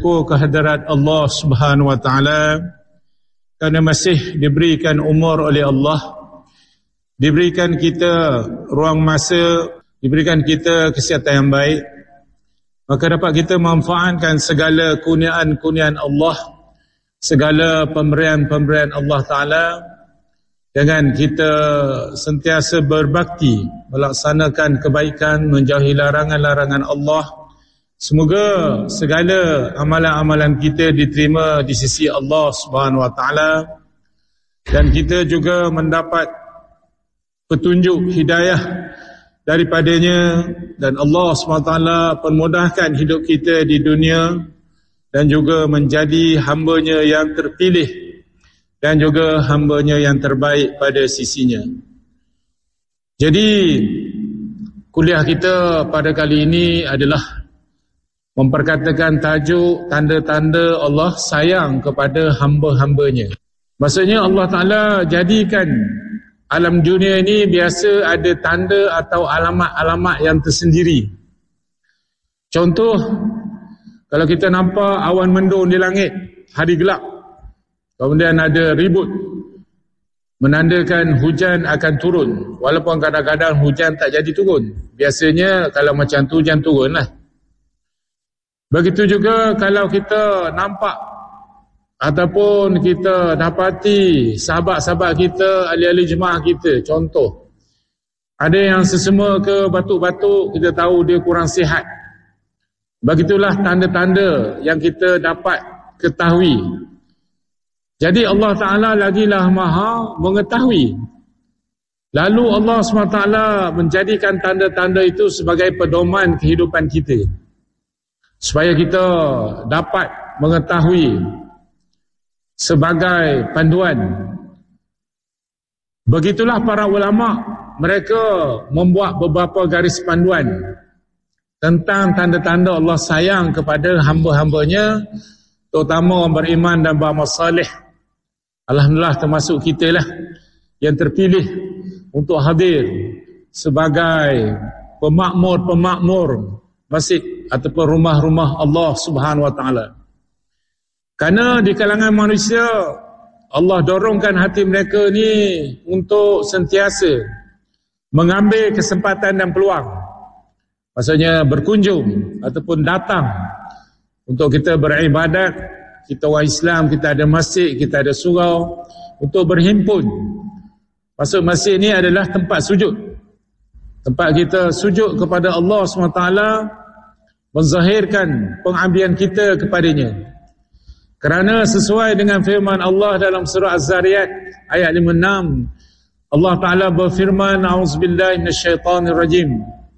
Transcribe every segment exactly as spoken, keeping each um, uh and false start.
bersyukur kehadirat Allah Subhanahu Wa Taala kerana masih diberikan umur oleh Allah, diberikan kita ruang masa, diberikan kita kesihatan yang baik, maka dapat kita memanfaatkan segala kurniaan-kurniaan Allah, segala pemberian-pemberian Allah Ta'ala dengan kita sentiasa berbakti, melaksanakan kebaikan, menjauhi larangan-larangan Allah. Semoga segala amalan-amalan kita diterima di sisi Allah Subhanahu Wa Taala dan kita juga mendapat petunjuk hidayah daripadanya, dan Allah subhanahu wa taala permudahkan hidup kita di dunia dan juga menjadi hamba-Nya yang terpilih dan juga hamba-Nya yang terbaik pada sisinya. Jadi kuliah kita pada kali ini adalah memperkatakan tajuk tanda-tanda Allah sayang kepada hamba-hambanya. Maksudnya Allah Ta'ala jadikan alam dunia ini biasa ada tanda atau alamat-alamat yang tersendiri. Contoh, kalau kita nampak awan mendung di langit, hari gelap, kemudian ada ribut, menandakan hujan akan turun. Walaupun kadang-kadang hujan tak jadi turun. Biasanya kalau macam tu hujan turun lah. Begitu juga kalau kita nampak ataupun kita dapati sahabat-sahabat kita, ahli-ahli jemaah kita, contoh, ada yang sesama ke batuk-batuk, kita tahu dia kurang sihat. Begitulah tanda-tanda yang kita dapat ketahui. Jadi Allah Ta'ala lagilah maha mengetahui. Lalu Allah subhanahu wa taala menjadikan tanda-tanda itu sebagai pedoman kehidupan kita, supaya kita dapat mengetahui sebagai panduan. Begitulah para ulama, mereka membuat beberapa garis panduan tentang tanda-tanda Allah sayang kepada hamba-hambanya, terutama orang beriman dan beramal salih. Alhamdulillah termasuk kita lah yang terpilih untuk hadir sebagai pemakmur-pemakmur masjid ataupun rumah-rumah Allah Subhanahu Wa Taala. Kerana di kalangan manusia, Allah dorongkan hati mereka ni untuk sentiasa mengambil kesempatan dan peluang. Maksudnya berkunjung ataupun datang untuk kita beribadat. Kita orang Islam, kita ada masjid, kita ada surau, untuk berhimpun. Maksud masjid ni adalah tempat sujud. Tempat kita sujud kepada Allah subhanahu wa taala, menzahirkan pengabdian kita kepadanya. Kerana sesuai dengan firman Allah dalam surah Az-Zariyat ayat lima puluh enam, Allah Ta'ala berfirman, a'udzubillahi minasyaitanirrajim,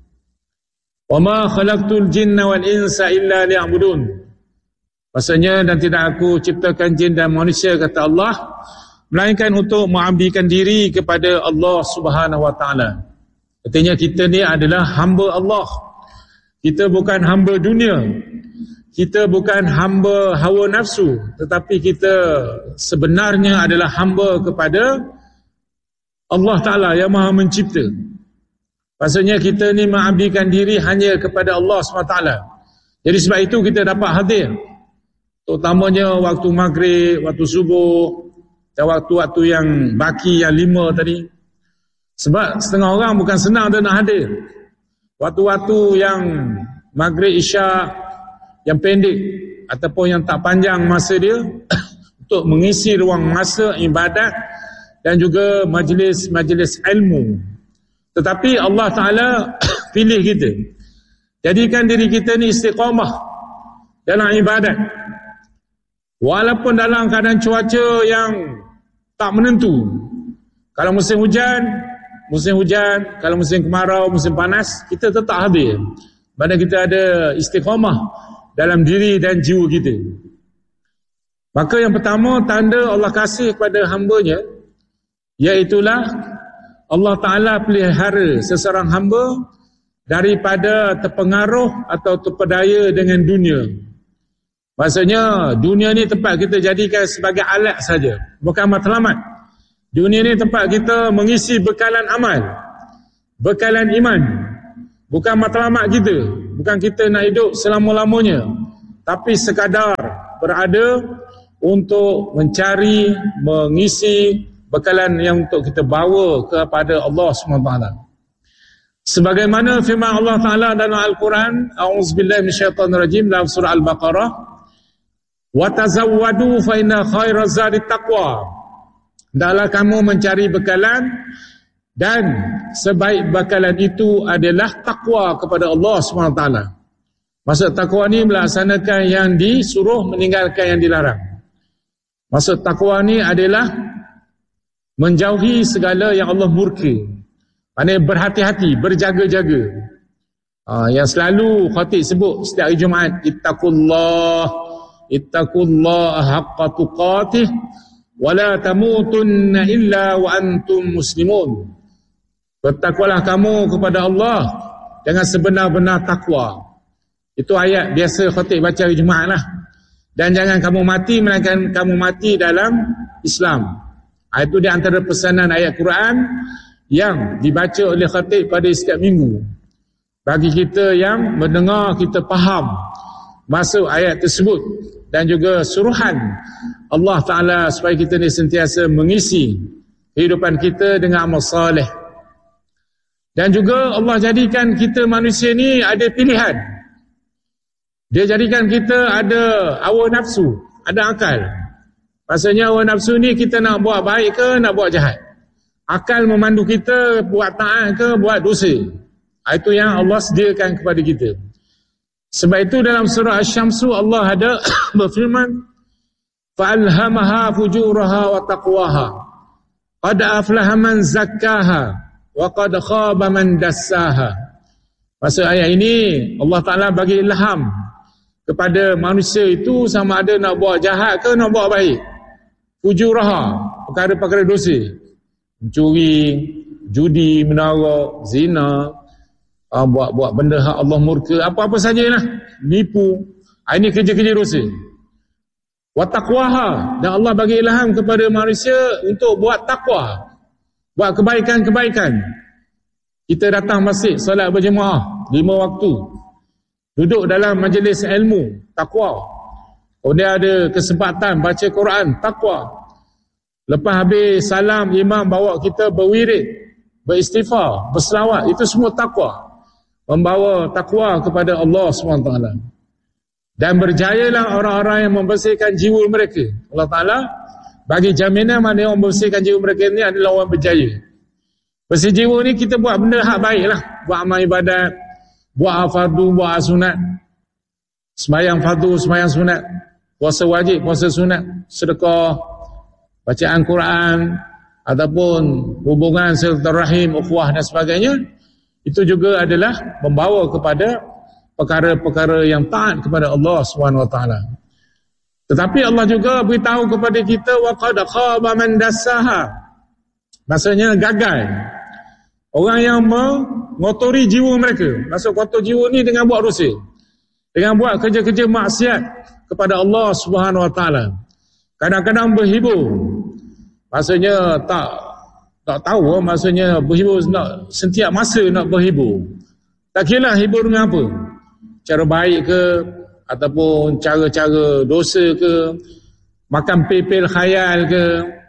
wa ma khalaqtul jinna wal insa illa liya'budun. Maksudnya, dan tidak aku ciptakan jin dan manusia, kata Allah, melainkan untuk mengabdikan diri kepada Allah Subhanahu Wa Taala. Artinya kita ni adalah hamba Allah. Kita bukan hamba dunia. Kita bukan hamba hawa nafsu, tetapi kita sebenarnya adalah hamba kepada Allah Ta'ala yang maha mencipta. Maksudnya kita ni mengabdikan diri hanya kepada Allah subhanahu wa taala. Jadi sebab itu kita dapat hadir, terutamanya waktu maghrib, waktu subuh, dan waktu-waktu yang baki, yang lima tadi. Sebab setengah orang bukan senang dia nak hadir. Waktu-waktu yang maghrib, isyak, yang pendek ataupun yang tak panjang masa dia untuk mengisi ruang masa ibadat dan juga majlis-majlis ilmu. Tetapi Allah Ta'ala pilih kita, jadikan diri kita ni istiqamah dalam ibadat, walaupun dalam keadaan cuaca yang tak menentu. Kalau musim hujan, musim hujan, kalau musim kemarau, musim panas, kita tetap hadir. Padahal kita ada istiqamah dalam diri dan jiwa kita. Maka yang pertama, tanda Allah kasih kepada hamba-Nya, iaitulah Allah Ta'ala pelihara seseorang hamba daripada terpengaruh atau terpedaya dengan dunia. Maksudnya, dunia ni tempat kita jadikan sebagai alat saja, bukan matlamat. Dunia ni tempat kita mengisi bekalan amal, bekalan iman, bukan matlamat kita. Bukan kita nak hidup selama-lamanya, tapi sekadar berada untuk mencari, mengisi bekalan yang untuk kita bawa kepada Allah subhanahu wa taala. Sebagaimana firman Allah Taala dalam Al-Quran, a'udzubillahi minasyaitonirrajim, dalam surah Al-Baqarah, wa tazawwadu fa inna khairaz zadi taqwa. Hendaklah kamu mencari bekalan, dan sebaik bekalan itu adalah takwa kepada Allah subhanahu wa taala. Maksud takwa ni melaksanakan yang disuruh, meninggalkan yang dilarang. Maksud takwa ni adalah menjauhi segala yang Allah murka. Maksudnya berhati-hati, berjaga-jaga. Ha, yang selalu khatib sebut setiap hari Jumaat, ittaqullah, ittaqullah haqqa tuqatih, wala tamutunna illa wa antum muslimun. Bertakwalah kamu kepada Allah dengan sebenar-benar takwa. Itu ayat biasa khatib baca hari Jumaat lah. Dan jangan kamu mati melainkan kamu mati dalam Islam. Itu di antara pesanan ayat Quran yang dibaca oleh khatib pada setiap minggu. Bagi kita yang mendengar, kita faham maksud ayat tersebut, dan juga suruhan Allah Ta'ala supaya kita ni sentiasa mengisi kehidupan kita dengan amal salih. Dan juga Allah jadikan kita manusia ni ada pilihan. Dia jadikan kita ada hawa nafsu, ada akal. Maksudnya hawa nafsu ni kita nak buat baik ke nak buat jahat. Akal memandu kita buat taat ke buat dosa. Itu yang Allah sediakan kepada kita. Sebab itu dalam surah Asy-Syamsu Allah ada berfirman, فَأَلْهَمَهَا فُجُورَهَا وَتَقْوَاهَا قَدْ أَفْلَحَ مَنْ زَكَّاهَا وَقَدْ خَابَ مَنْ دَسَّاهَا. Maksud ayat ini, Allah Ta'ala bagi ilham kepada manusia itu sama ada nak buat jahat ke nak buat baik. Fujuraha, perkara-perkara dosa, mencuri, judi, menarak, zina, uh, buat-buat benda hak Allah murka, apa-apa sajalah, nipu. Ini kerja-kerja dosa. Wa taqwaha, dan Allah bagi ilham kepada manusia untuk buat takwa, buat kebaikan-kebaikan. Kita datang masjid, solat berjemaah lima waktu, duduk dalam majlis ilmu, takwa. Kemudian ada kesempatan baca Quran, takwa. Lepas habis salam, imam bawa kita berwirid, beristighfar, berselawat, itu semua takwa. Membawa takwa kepada Allah subhanahu wa taala. Dan berjayalah orang-orang yang membersihkan jiwa mereka. Allah Ta'ala bagi jaminan mana yang membersihkan jiwa mereka ni adalah orang berjaya. Bersih jiwa ni kita buat benda hak baik lah. Buat amal ibadat, buat fardu, buat sunat, sembahyang fardu, sembahyang sunat, puasa wajib, puasa sunat, sedekah, bacaan Quran, ataupun hubungan silaturahim, ukhuwah dan sebagainya. Itu juga adalah membawa kepada perkara-perkara yang taat kepada Allah subhanahu wa taala. Tetapi Allah juga beritahu kepada kita, wa qad khaba man dassaha. Maksudnya gagal orang yang mengotori jiwa mereka. Maksud kotor jiwa ni dengan buat dosa, dengan buat kerja-kerja maksiat kepada Allah subhanahu wa taala. Kadang-kadang berhibur, maksudnya tak tak tahu, maksudnya berhibur nak setiap masa nak berhibur. Tak kira hibur dengan apa, cara baik ke ataupun cara-cara dosa ke, makan pil-pil khayal ke,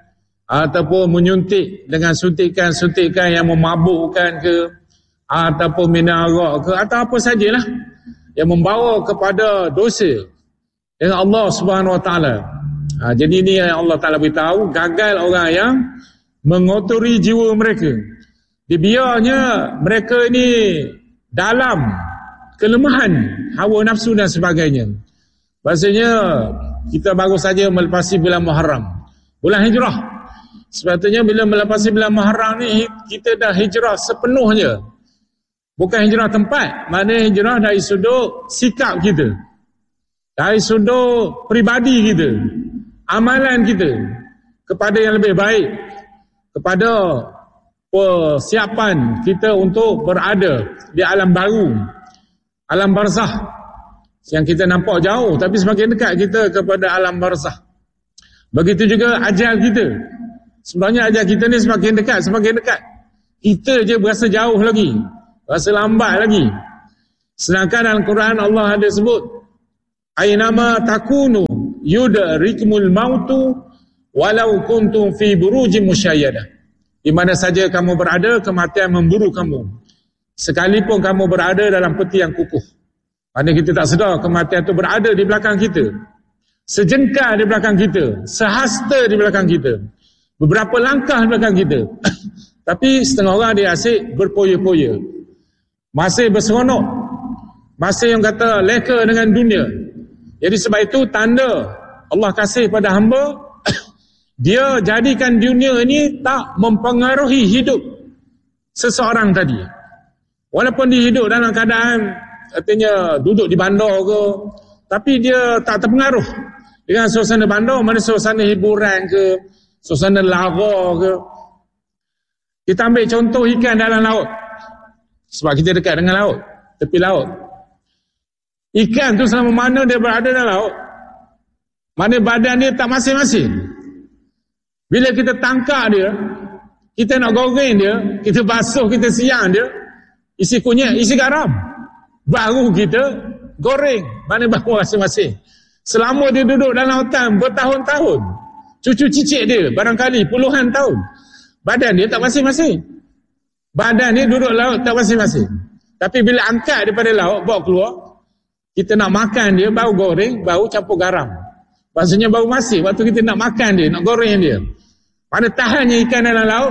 ataupun menyuntik dengan suntikan-suntikan yang memabukkan ke, ataupun minum arak ke, atau apa sajalah yang membawa kepada dosa dengan Allah subhanahu wa taala. Ha, jadi ini yang Allah Ta'ala beritahu, gagal orang yang mengotori jiwa mereka. Dibiarnya mereka ini dalam kelemahan hawa nafsu dan sebagainya. Maksudnya kita baru saja melepasi bulan Muharram, bulan hijrah. Sepatutnya bila melepasi bulan Muharram ni kita dah hijrah sepenuhnya. Bukan hijrah tempat, maknanya hijrah dari sudut sikap kita, dari sudut peribadi kita, amalan kita kepada yang lebih baik, kepada persiapan kita untuk berada di alam baru, alam barzah yang kita nampak jauh tapi semakin dekat kita kepada alam barzah. Begitu juga ajal kita. Sebenarnya ajal kita ni semakin dekat, semakin dekat. Kita je berasa jauh lagi, rasa lambat lagi. Sedangkan dalam Quran Allah ada sebut, aynama takunu yudrikumul mautu walau kuntum fi burujin musyayyadah. Di mana saja kamu berada, kematian memburu kamu, sekalipun kamu berada dalam peti yang kukuh. Mana kita tak sedar kematian itu berada di belakang kita, sejengkal di belakang kita, sehasta di belakang kita, beberapa langkah di belakang kita. Tapi setengah orang dia asyik berpoya-poya, masih berseronok, masih yang kata leka dengan dunia. Jadi sebab itu tanda Allah kasih pada hamba, dia jadikan dunia ini tak mempengaruhi hidup seseorang tadi. Walaupun dia hidup dalam keadaan artinya duduk di bandar ke, tapi dia tak terpengaruh dengan suasana bandar, mana suasana hiburan ke, suasana lara ke. Kita ambil contoh ikan dalam laut, sebab kita dekat dengan laut, tepi laut. Ikan tu selama mana dia berada dalam laut, mana badan dia tak masing-masing. Bila kita tangkap dia, kita nak goreng dia, kita basuh, kita siang dia, isi kunyit, isi garam, baru kita goreng, mana bahu masing-masing. Selama dia duduk dalam hutan bertahun-tahun, cucu cicit dia barangkali puluhan tahun, badan dia tak masing-masing. Badan dia duduk laut tak masing-masing. Tapi bila angkat daripada laut, bawa keluar, kita nak makan dia, baru goreng, baru campur garam. Maksudnya baru masih waktu kita nak makan dia, nak goreng dia. Pada tahannya ikan dalam laut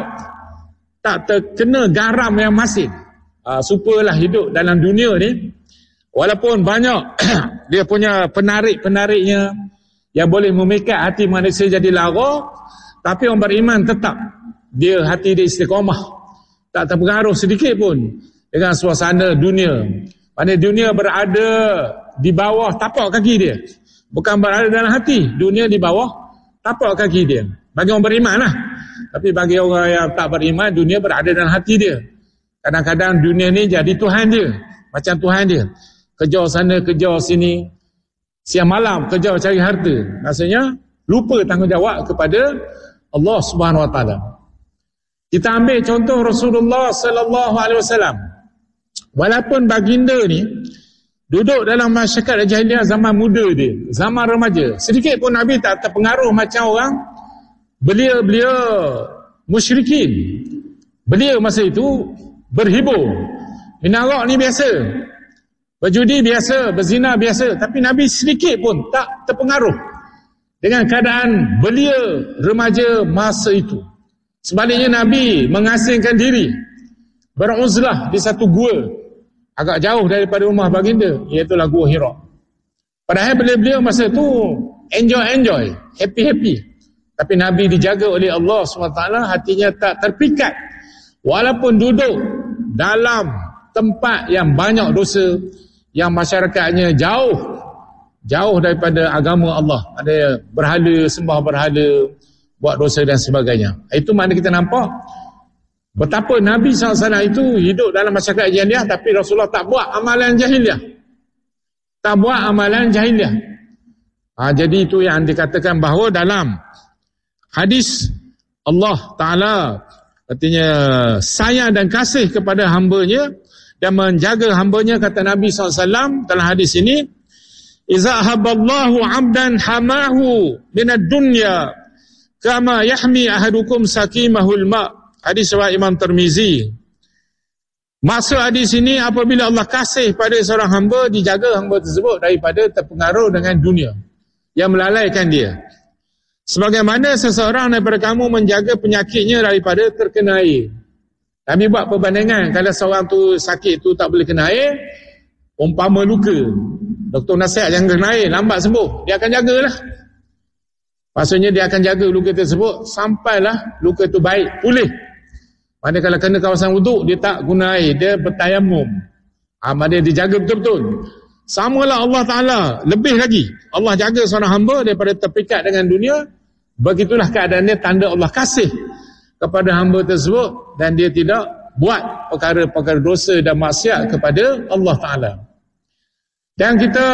tak terkena garam yang masin. Uh, supalah hidup dalam dunia ni, walaupun banyak dia punya penarik-penariknya yang boleh memikat hati manusia jadi lara, tapi orang beriman tetap dia hati dia istiqamah, tak terpengaruh sedikit pun dengan suasana dunia. Mana dunia berada di bawah tapak kaki dia, bukan berada dalam hati. Dunia di bawah tapak kaki dia, bagi orang beriman lah. Tapi bagi orang yang tak beriman, dunia berada dalam hati dia. Kadang-kadang dunia ni jadi Tuhan dia, macam Tuhan dia. Kejar sana, kejar sini, siang malam kejar cari harta. Maksudnya lupa tanggungjawab kepada Allah Subhanahu Wa Taala. Kita ambil contoh Rasulullah sallallahu alaihi wasallam. Walaupun baginda ni duduk dalam masyarakat jahiliah zaman muda dia, zaman remaja, sedikit pun Nabi tak terpengaruh macam orang belia-belia musyrikin. Belia masa itu berhibur, minum arak ni biasa, berjudi biasa, berzina biasa, tapi Nabi sedikit pun tak terpengaruh dengan keadaan belia remaja masa itu. Sebaliknya Nabi mengasingkan diri, beruzlah di satu gua agak jauh daripada rumah baginda, iaitu Gua Hira. Padahal beliau-beliau masa tu enjoy-enjoy, happy-happy. Tapi Nabi dijaga oleh Allah subhanahu wa taala, hatinya tak terpikat. Walaupun duduk dalam tempat yang banyak dosa, yang masyarakatnya jauh, jauh daripada agama Allah. Ada berhala, sembah berhala, buat dosa dan sebagainya. Itu mana kita nampak betapa Nabi sallallahu alaihi wasallam itu hidup dalam masyarakat jahiliah, tapi Rasulullah tak buat amalan jahiliah. Tak buat amalan jahiliah. Ha, jadi itu yang dikatakan bahawa dalam hadis Allah Ta'ala artinya sayang dan kasih kepada hambanya dan menjaga hambanya. Kata Nabi sallallahu alaihi wasallam dalam hadis ini, Iza haballahu abdan hamahu minad dunya kama yahmi ahadukum sakimahul ma'. Hadis riwayat Imam Tirmizi. Maksud hadis ini, apabila Allah kasih pada seorang hamba, dijaga hamba tersebut daripada terpengaruh dengan dunia yang melalaikan dia. Sebagaimana seseorang daripada kamu menjaga penyakitnya daripada terkena air. Nabi buat perbandingan, kalau seorang tu sakit tu tak boleh kena air, umpama luka, doktor nasihat jangan kena air, lambat sembuh, dia akan jagalah. Maksudnya dia akan jaga luka tersebut sampailah luka tu baik, pulih. Mana kalau kena kawasan wuduk, dia tak guna air, dia bertayamum. Ha, mana dia dijaga betul-betul. Samalah Allah Ta'ala, lebih lagi. Allah jaga seorang hamba daripada terpikat dengan dunia. Begitulah keadaannya, tanda Allah kasih kepada hamba tersebut dan dia tidak buat perkara-perkara dosa dan maksiat kepada Allah Ta'ala. Dan kita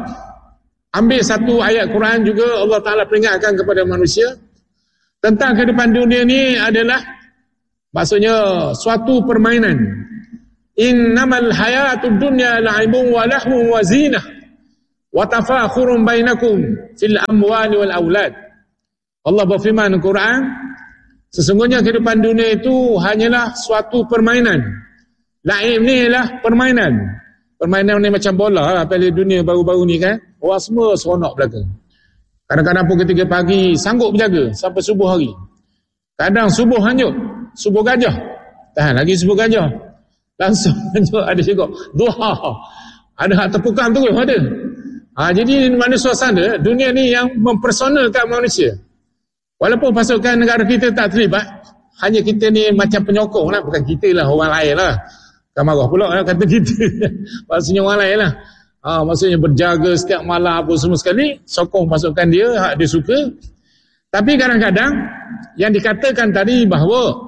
ambil satu ayat Quran juga, Allah Ta'ala peringatkan kepada manusia tentang kehidupan dunia ni adalah maksudnya suatu permainan. Innamal hayatud dunya la'ibun wa lahwun wa zinah wa tafakhurun bainakum fil amwali wal aulad. Allah berfirman dalam Quran, sesungguhnya kehidupan dunia itu hanyalah suatu permainan. Laib ni ialah permainan. Permainan ni macam bola lah, Piala Dunia baru-baru ni kan. Orang semua seronok belakang. Kadang-kadang pun ketika pagi sanggup berjaga sampai subuh hari. Kadang subuh hanyut, subuh gajah. Tahan lagi subuh gajah. Langsung hanyut, ada juga duha. Ada hak terpukam terus ada. Ha, jadi mana suasana dunia ni yang mempersonalkan manusia. Walaupun pasukan negara kita tak terlibat, hanya kita ni macam penyokong lah. Bukan kita lah, orang lain lah. Kan marah pula lah kata kita. Maksudnya orang lain lah. Ha, maksudnya berjaga setiap malam apa semua sekali, sokong pasukan dia, hak dia suka. Tapi kadang-kadang yang dikatakan tadi bahawa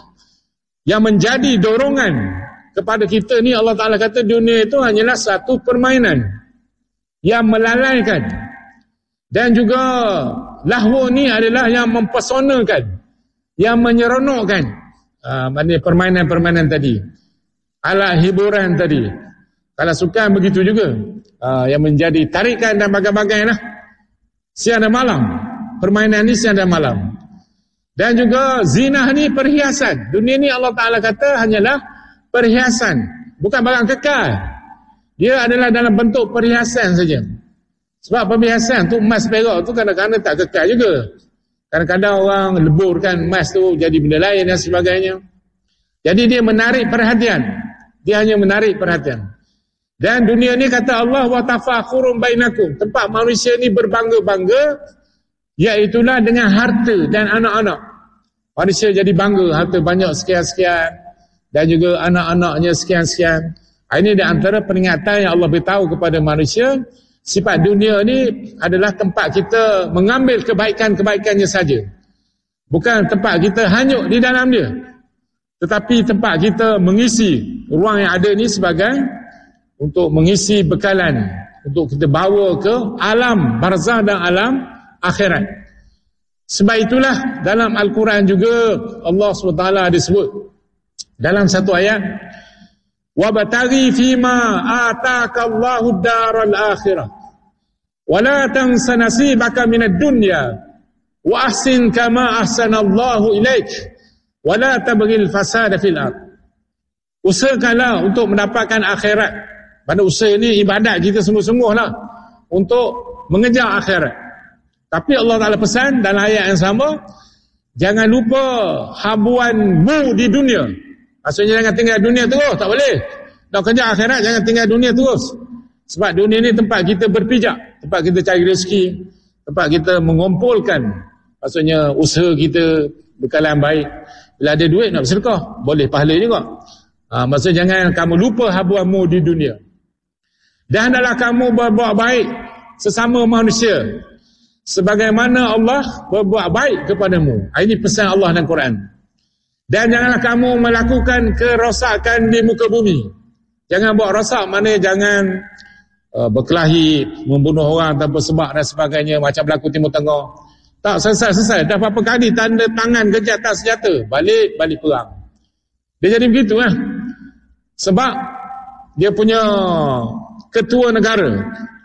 yang menjadi dorongan kepada kita ni, Allah Ta'ala kata dunia itu hanyalah satu permainan yang melalaikan. Dan juga lahwu ni adalah yang mempersonalkan, yang menyeronokkan. Ha, maknanya permainan-permainan tadi, alat hiburan tadi. Kalau sukan begitu juga. Ha, yang menjadi tarikan dan bagai-bagai lah. Siang dan malam. Permainan ni siang dan malam. Dan juga zinah ni perhiasan. Dunia ni Allah Ta'ala kata hanyalah perhiasan. Bukan barang kekal. Dia adalah dalam bentuk perhiasan saja. Sebab perhiasan tu, emas perak tu kadang-kadang tak kekal juga. Kadang-kadang orang leburkan emas tu jadi benda lain dan sebagainya. Jadi dia menarik perhatian. Dia hanya menarik perhatian. Dan dunia ni kata Allah, wa tafakhurun bainakum, tempat manusia ni berbangga-bangga, iaitulah dengan harta dan anak-anak. Manusia jadi bangga, harta banyak sekian-sekian, dan juga anak-anaknya sekian-sekian. Ini di antara peringatan yang Allah beritahu kepada manusia. Sifat dunia ni adalah tempat kita mengambil kebaikan-kebaikannya saja. Bukan tempat kita hanyut di dalam dia, tetapi tempat kita mengisi ruang yang ada ni sebagai untuk mengisi bekalan, untuk kita bawa ke alam barzah dan alam akhirat. Sebab itulah dalam Al-Quran juga Allah subhanahu wa taala disebut dalam satu ayat, wabtaghi fima ataka Allahu daral akhirah wala tansa nasibaka minad dunya wa ahsin kama ahsanallahu ilaik wala tabghil fasada fil ard. Usahakanlah untuk mendapatkan akhirat. Pada usaha ni ibadat kita sungguh-sungguh lah untuk mengejar akhirat. Tapi Allah Ta'ala pesan dalam ayat yang sama, jangan lupa habuanmu di dunia. Maksudnya jangan tinggal dunia terus, tak boleh. Nak kejar akhirat, jangan tinggal dunia terus. Sebab dunia ni tempat kita berpijak, tempat kita cari rezeki, tempat kita mengumpulkan, maksudnya usaha kita bekalan baik. Bila ada duit nak bersedekah, boleh pahala juga. Ha, maksudnya jangan kamu lupa habuanmu di dunia. Dan adalah kamu berbuat baik sesama manusia sebagaimana Allah berbuat baik kepadamu. Ini pesan Allah dalam Quran. Dan janganlah kamu melakukan kerosakan di muka bumi. Jangan buat rosak, maknanya jangan uh, berkelahi, membunuh orang tanpa sebab dan sebagainya, macam berlaku Timur Tengah. Tak, selesai-selesai. Dah berapa kali tanda tangan kerja atas senjata, balik, balik perang. Dia jadi begitu lah. Sebab dia punya ketua negara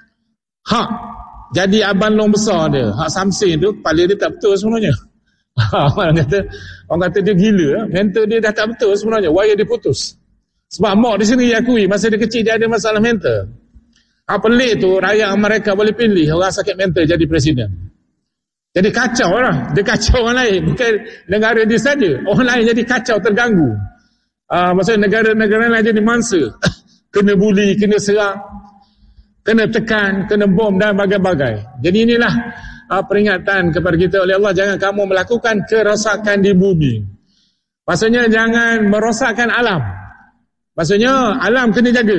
hak jadi abang long besar dia, Hak Samsin tu, kepala dia tak betul sebenarnya. orang kata orang kata dia gila, mental dia dah tak betul sebenarnya, wire dia putus. Sebab mak dia sendiri akui masa dia kecil dia ada masalah mental. Hak pelik tu, rakyat mereka boleh pilih orang sakit mental jadi presiden. Jadi kacau lah, dia kacau orang lain, bukan negara dia saja, orang lain jadi kacau, terganggu. Uh, maksudnya negara-negara lain jadi mangsa. Kena buli, kena serang, kena tekan, kena bom dan bagai-bagai. Jadi inilah uh, peringatan kepada kita oleh Allah, jangan kamu melakukan kerosakan di bumi. Maksudnya jangan merosakkan alam. Maksudnya alam kena jaga.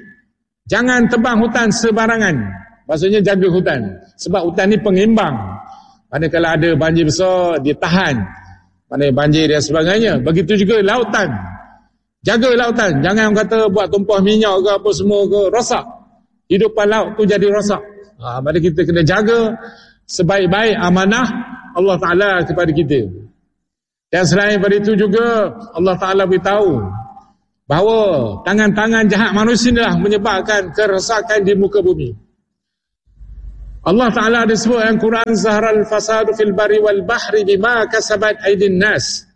Jangan tebang hutan sebarangan. Maksudnya jaga hutan. Sebab hutan ni pengimbang. Mana kalau ada banjir besar, dia tahan. Mana banjir dan sebagainya. Begitu juga lautan. Jaga lautan. Jangan kata buat tumpah minyak ke apa semua ke, rosak. Hidupan laut tu jadi rosak. Ha, maka kita kena jaga sebaik-baik amanah Allah Ta'ala kepada kita. Dan selain daripada itu juga Allah Ta'ala beritahu bahawa tangan-tangan jahat manusia inilah menyebabkan kerosakan di muka bumi. Allah Ta'ala disebut dalam Quran, Zaharal fasadu fil bari wal bahri bima kasabat aydin nas.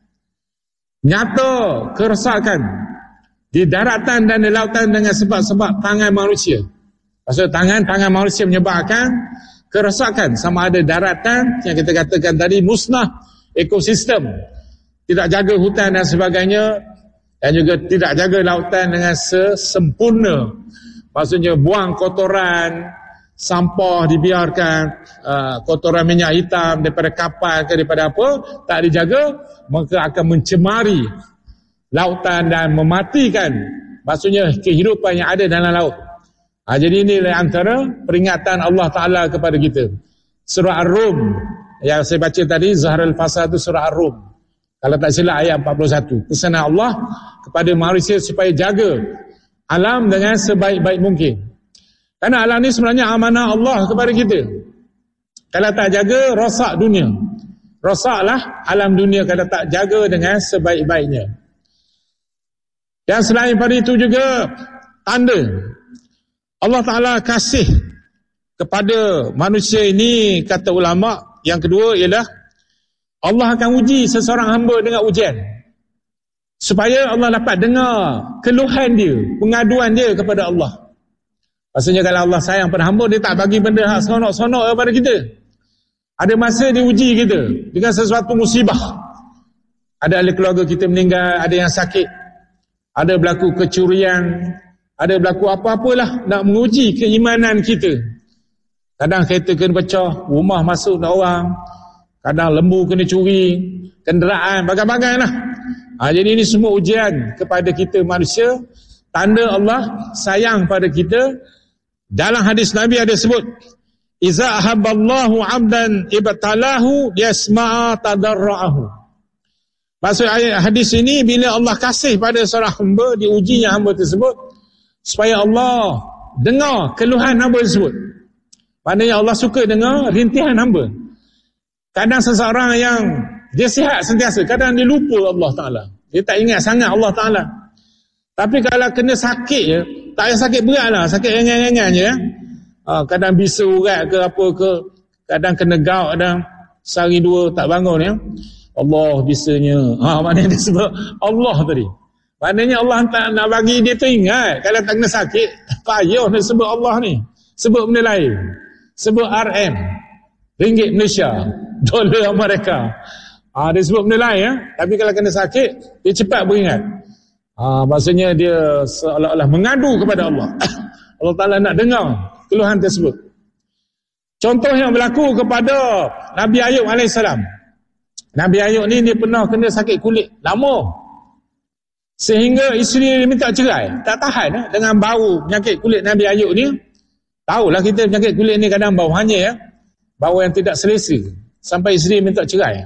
Nyata kerosakan di daratan dan di lautan dengan sebab-sebab tangan manusia. Maksud tangan-tangan manusia menyebabkan kerosakan, sama ada daratan yang kita katakan tadi musnah ekosistem, tidak jaga hutan dan sebagainya, dan juga tidak jaga lautan dengan sesempurna. Maksudnya buang kotoran, sampah dibiarkan, uh, kotoran minyak hitam daripada kapal ke daripada apa, tak dijaga, maka akan mencemari lautan dan mematikan, maksudnya kehidupan yang ada dalam laut. Ha, jadi inilah antara peringatan Allah Ta'ala kepada kita. Surah Ar-Rum yang saya baca tadi, Zaharul Fasad itu surah Ar-Rum, kalau tak silap ayat empat puluh satu. Pesanan Allah kepada manusia supaya jaga alam dengan sebaik-baik mungkin. Kerana alam ni sebenarnya amanah Allah kepada kita. Kalau tak jaga, rosak dunia. Rosaklah alam dunia kalau tak jaga dengan sebaik-baiknya. Dan selain pada itu juga tanda Allah Ta'ala kasih kepada manusia ini, kata ulama, yang kedua ialah Allah akan uji seseorang hamba dengan ujian, supaya Allah dapat dengar keluhan dia, pengaduan dia kepada Allah. Maksudnya kalau Allah sayang pada hamba, dia tak bagi benda hak sonok-sonok kepada kita. Ada masa dia uji kita dengan sesuatu musibah. Ada ahli keluarga kita meninggal, ada yang sakit, ada berlaku kecurian, ada berlaku apa-apalah nak menguji keimanan kita. Kadang kereta kena pecah, rumah masuk nak orang, kadang lembu kena curi, kenderaan, bagai-bagai lah. Ha, jadi ini semua ujian kepada kita manusia, tanda Allah sayang pada kita. Dalam hadis Nabi ada sebut, iza ahabballahu abdan ibtalahu yasma'a tadarra'ahu. Maksud ayat hadis ini, bila Allah kasih pada seorang hamba, diujinya hamba tersebut, supaya Allah dengar keluhan hamba tersebut. Maknanya Allah suka dengar rintihan hamba. Kadang seseorang yang dia sihat sentiasa, kadang dia lupa Allah Ta'ala, dia tak ingat sangat Allah Ta'ala. Tapi kalau kena sakit je, tak payah sakit berat lah, sakit ringan-ringan je, ha, kadang bisa urat ke apa ke, kadang kena gout, kadang sehari dua tak bangun ya, Allah bisanya, ha, maknanya dia sebut Allah tadi. Maknanya Allah tak nak bagi dia tu ingat. Kalau tak kena sakit, payah nak sebut Allah ni, sebut benda lain, sebut R M, ringgit Malaysia, dolar Amerika, ha, dia sebut benda lain ya. Tapi kalau kena sakit, dia cepat beringat. Ha, maksudnya dia seolah-olah mengadu kepada Allah. Allah Ta'ala nak dengar keluhan tersebut. Contoh yang berlaku kepada Nabi Ayub alaihissalam. Nabi Ayub ni dia pernah kena sakit kulit lama, sehingga isteri dia minta cerai. Tak tahan eh, dengan bau penyakit kulit Nabi Ayub ni. Tahulah kita penyakit kulit ni kadang bau hanyir ya, bau yang tidak selesa, sampai isteri minta cerai.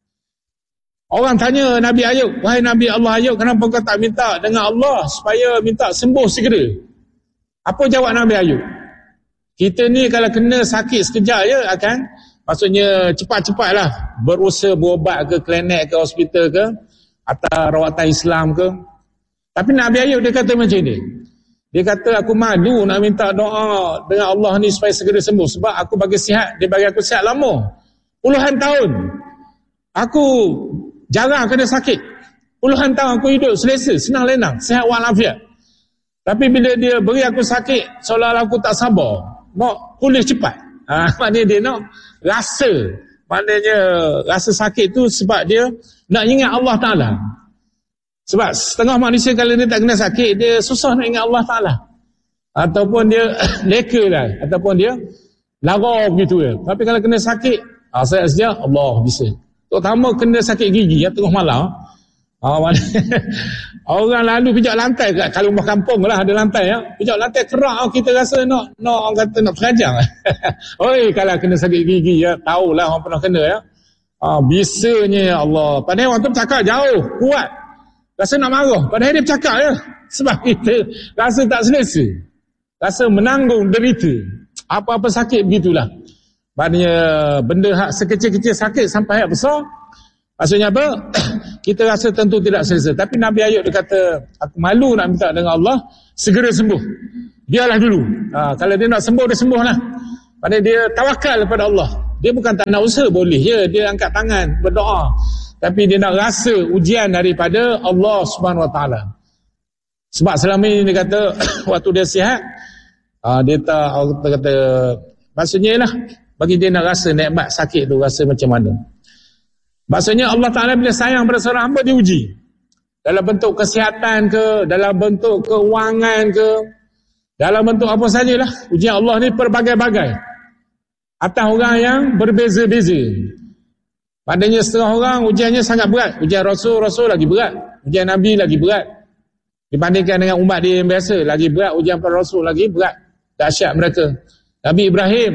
Orang tanya Nabi Ayub, wahai Nabi Allah Ayub, kenapa kau tak minta dengan Allah supaya minta sembuh segera? Apa jawab Nabi Ayub? Kita ni kalau kena sakit sekejap je akan, maksudnya cepat-cepatlah berusaha berubat ke klinik ke hospital ke atau rawatan Islam ke. Tapi Nabi Ayub dia kata macam ni. Dia kata aku malu nak minta doa dengan Allah ni supaya segera sembuh, sebab aku bagi sihat, dia bagi aku sihat lama, puluhan tahun. Aku jarang kena sakit. Puluhan tahun aku hidup selesa, senang lenang, sihat walafiat. Tapi bila dia beri aku sakit, seolah-olah aku tak sabar, nak pulih cepat. Ha, maknanya dia nak rasa, maknanya rasa sakit tu sebab dia nak ingat Allah Ta'ala. Sebab setengah manusia kalau dia tak kena sakit, dia susah nak ingat Allah Ta'ala. Ataupun dia leka lah, ataupun dia lara begitu ya. Tapi kalau kena sakit, ha, saya sejak Allah bisa. Terutama kena sakit gigi ya, tengah malam. Ha, orang lalu pijak lantai, kalau rumah kampung lah ada lantai ya, pijak lantai kerak, kita rasa nak nak orang kata nak perajang. Oi, kalau kena sakit gigi ya, tahulah orang pernah kena ya. Ha, bisanya ya Allah. Padahal orang tu bercakap jauh, kuat, rasa nak marah, padahal dia bercakap ya. Sebab kita rasa tak selesa, rasa menanggung derita. Apa-apa sakit begitulah. Maknanya benda hak sekecil-kecil sakit sampai hak besar, maksudnya apa? Kita rasa tentu tidak selesa. Tapi Nabi Ayub dia kata, aku malu nak minta dengan Allah segera sembuh, biarlah dulu. Ha, kalau dia nak sembuh, dia sembuh lah. Maksudnya dia tawakal kepada Allah. Dia bukan tak nak usaha, boleh je dia angkat tangan berdoa, tapi dia nak rasa ujian daripada Allah Subhanahu Wa Taala. Sebab selama ini dia kata waktu dia sihat, uh, dia tak kata, kata maksudnya lah bagi dia nak rasa nikmat sakit tu rasa macam mana. Maksudnya Allah Taala bila sayang pada seorang hamba, dia uji dalam bentuk kesihatan ke, dalam bentuk keuangan ke, dalam bentuk apa sajalah. Ujian Allah ni pelbagai-bagai atas orang yang berbeza-beza. Padanya setengah orang ujiannya sangat berat. Ujian Rasul-Rasul lagi berat, ujian Nabi lagi berat dibandingkan dengan umat dia yang biasa. Lagi berat ujian para Rasul, lagi berat, dahsyat mereka. Nabi Ibrahim,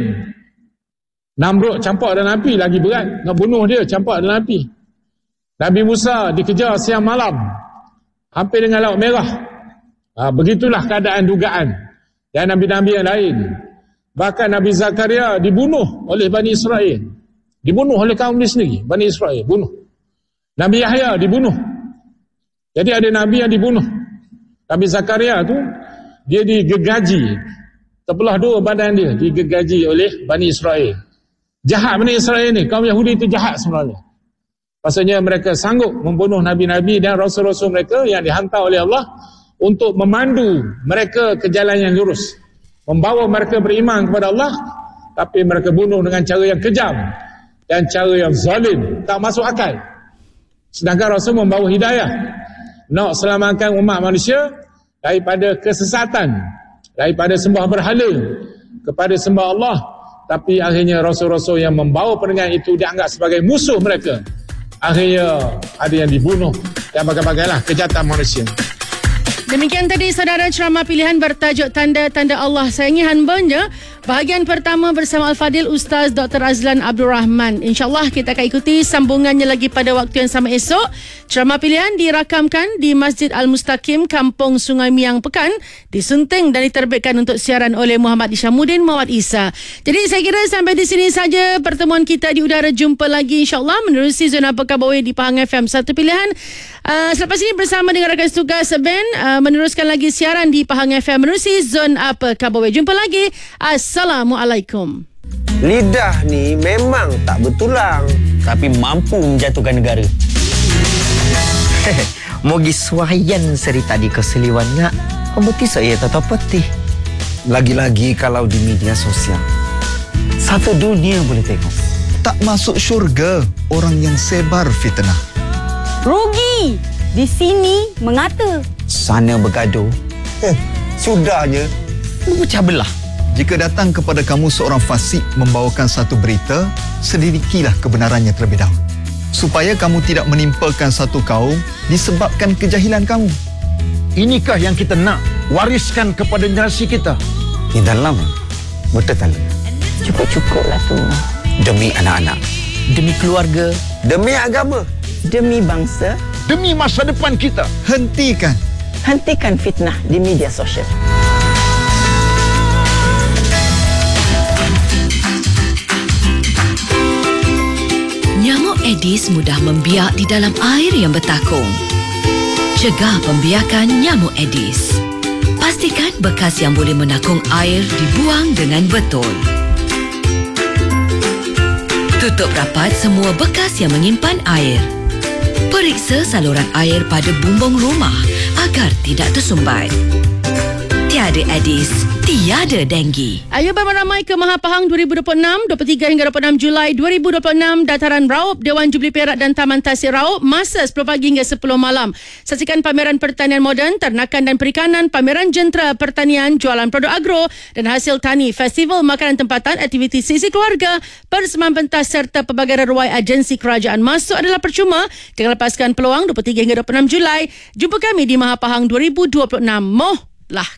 Namrud campak dalam api, lagi berat. Nak bunuh dia, campak dalam api. Nabi Musa dikejar siang malam hampir dengan Laut Merah. Ha, begitulah keadaan dugaan. Dan Nabi-Nabi yang lain. Bahkan Nabi Zakaria dibunuh oleh Bani Israel. Dibunuh oleh kaum dia sendiri, Bani Israel, bunuh. Nabi Yahya dibunuh. Jadi ada Nabi yang dibunuh. Nabi Zakaria tu, dia digegaji. Terbelah dua badan dia, digegaji oleh Bani Israel. Jahat Bani Israel ni, kaum Yahudi itu jahat sebenarnya. Maksudnya mereka sanggup membunuh Nabi-Nabi dan Rasul-Rasul mereka yang dihantar oleh Allah untuk memandu mereka ke jalan yang lurus. Membawa mereka beriman kepada Allah, tapi mereka bunuh dengan cara yang kejam dan cara yang zalim, tak masuk akal. Sedangkan Rasul membawa hidayah, nak selamatkan umat manusia daripada kesesatan, daripada sembah berhala kepada sembah Allah. Tapi akhirnya Rasul-Rasul yang membawa pendengar itu dianggap sebagai musuh mereka. Akhirnya ada yang dibunuh dan bagai-bagailah kejahatan manusia. Demikian tadi saudara ceramah pilihan bertajuk Tanda-Tanda Allah Sayangi Hamba-Nya. Bahagian pertama bersama Al-Fadil Ustaz Doktor Azlan Abdul Rahman. InsyaAllah kita akan ikuti sambungannya lagi pada waktu yang sama esok. Ceramah pilihan dirakamkan di Masjid Al-Mustaqim, Kampung Sungai Miang, Pekan, disunting dan diterbitkan untuk siaran oleh Muhammad Isyamuddin Muhammad Isa. Jadi saya kira sampai di sini saja pertemuan kita di udara. Jumpa lagi insyaAllah menerusi Zona Pekabawai di Pahang F M satu Pilihan. Uh, selepas ini bersama dengan rakan tugas band uh, meneruskan lagi siaran di Pahang F M menerusi Zona Pekabawai. Jumpa lagi. Assalamualaikum. Lidah ni memang tak bertulang, tapi mampu menjatuhkan negara. Mogi suayan cerita di keseliwan ngak. Pemutih saya tetap putih. lagi-lagi kalau di media sosial. Satu dunia boleh tengok. Tak masuk syurga orang yang sebar fitnah. Rugi. Di sini mengata. Sana bergaduh. Eh, sudahnya. Memecah belah. Jika datang kepada kamu seorang fasik membawakan satu berita, selidikilah kebenarannya terlebih dahulu. Supaya kamu tidak menimpakan satu kaum disebabkan kejahilan kamu. Inikah yang kita nak wariskan kepada generasi kita? Di dalam betul tak? Cukup-cukuplah tu. Demi anak-anak, demi keluarga, Demi agama. Demi bangsa. Demi masa depan kita. Hentikan. Hentikan fitnah di media sosial. Nyamuk Aedes mudah membiak di dalam air yang bertakung. Cegah pembiakan nyamuk Aedes. Pastikan bekas yang boleh menakung air dibuang dengan betul. Tutup rapat semua bekas yang menyimpan air. Periksa saluran air pada bumbung rumah agar tidak tersumbat. Tiada Aedes, tiada denggi. Ayo beramai ke Mahapahang dua ribu dua puluh enam, dua puluh tiga hingga dua puluh enam Julai dua ribu dua puluh enam, Dataran Raup, Dewan Jubli Perak dan Taman Tasik Raup, masa sepuluh pagi hingga sepuluh malam. Saksikan pameran pertanian moden, ternakan dan perikanan, pameran jentera pertanian, jualan produk agro dan hasil tani, festival makanan tempatan, aktiviti sisi keluarga, persembahan pentas serta pelbagai reruai agensi kerajaan. Masuk adalah percuma. Jangan lepaskan peluang dua puluh tiga hingga dua puluh enam Julai. Jumpa kami di Mahapahang dua ribu dua puluh enam. Moh lah